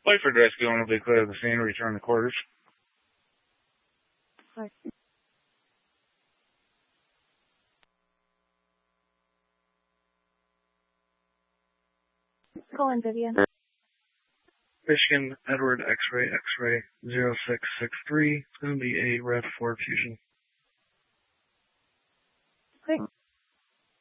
Wait for rescue owner to be clear of the scene, return to quarters. Right. Call in, Vivian. Michigan, Edward, X-ray, X-ray, 0663. It's going to be a Rev 4 fusion. Quick.